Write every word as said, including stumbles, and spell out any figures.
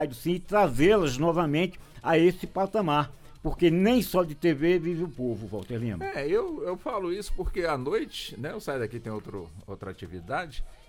sim, e trazê-las novamente a esse patamar. Porque nem só de T V vive o povo, Walter Lima. É, eu, eu falo isso porque à noite, né, eu saio daqui, tem outro, outra atividade,